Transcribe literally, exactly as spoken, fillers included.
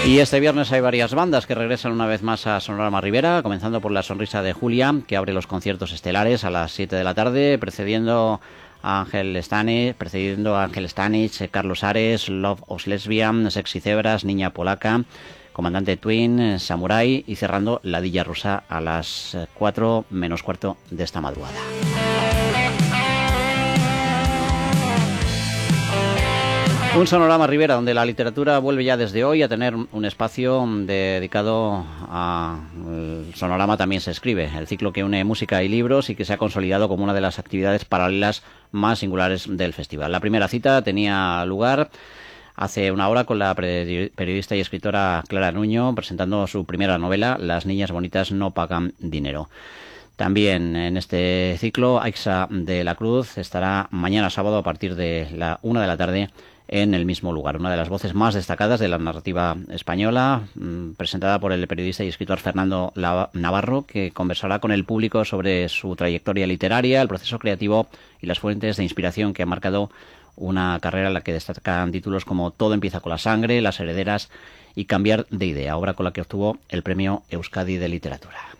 Y este viernes hay varias bandas que regresan una vez más a Sonorama Ribera, comenzando por La Sonrisa de Julia, que abre los conciertos estelares a las siete de la tarde, precediendo a Ángel Stanich, precediendo a Ángel Stanich, Carlos Ares, Love of Lesbian, Sexy Zebras, Niña Polaca, Comandante Twin, Samurai, y cerrando Ladilla Rusa a las cuatro menos cuarto de esta madrugada. Un Sonorama Ribera donde la literatura vuelve ya desde hoy a tener un espacio dedicado al Sonorama También se escribe, el ciclo que une música y libros y que se ha consolidado como una de las actividades paralelas más singulares del festival. La primera cita tenía lugar hace una hora con la periodista y escritora Clara Nuño presentando su primera novela, Las niñas bonitas no pagan dinero. También en este ciclo, Aixa de la Cruz estará mañana sábado a partir de la una de la tarde en el mismo lugar. Una de las voces más destacadas de la narrativa española, mmm, presentada por el periodista y escritor Fernando Navarro, que conversará con el público sobre su trayectoria literaria, el proceso creativo y las fuentes de inspiración que han marcado una carrera en la que destacan títulos como Todo empieza con la sangre, Las herederas y Cambiar de idea, obra con la que obtuvo el premio Euskadi de Literatura.